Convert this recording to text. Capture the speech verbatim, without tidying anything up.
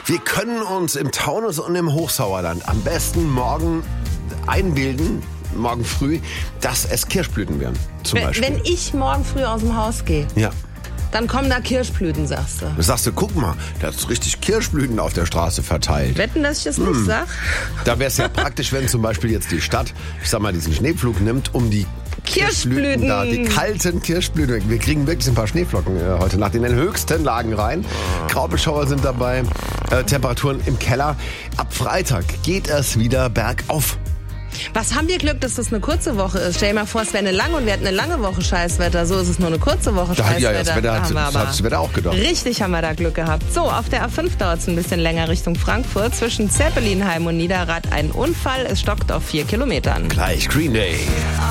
Wir können uns im Taunus und im Hochsauerland am besten morgen einbilden, morgen früh, dass es Kirschblüten werden, zum Wenn, Beispiel. wenn ich morgen früh aus dem Haus gehe, Ja. dann kommen da Kirschblüten, sagst du. Da sagst du, guck mal, da ist richtig Kirschblüten auf der Straße verteilt. Wetten, dass ich das nicht Hm. sag? Da wäre es ja praktisch, wenn zum Beispiel jetzt die Stadt, ich sag mal, diesen Schneepflug nimmt, um die Kirschblüten. da, die kalten Kirschblüten. Wir kriegen wirklich ein paar Schneeflocken äh, heute Nacht in den höchsten Lagen rein. Graupelschauer sind dabei, äh, Temperaturen im Keller. Ab Freitag geht es wieder bergauf. Was haben wir Glück, dass das eine kurze Woche ist? Stell dir mal vor, es wäre eine lange und wir hätten eine lange Woche Scheißwetter. So ist es nur eine kurze Woche Da, Scheißwetter. ja, ja, das Wetter hat, haben wir das aber. hat das Wetter auch gedacht. Richtig haben wir da Glück gehabt. So, auf der A fünf dauert es ein bisschen länger Richtung Frankfurt. Zwischen Zeppelinheim und Niederrad ein Unfall. Es stockt auf vier Kilometern. Gleich Green Day.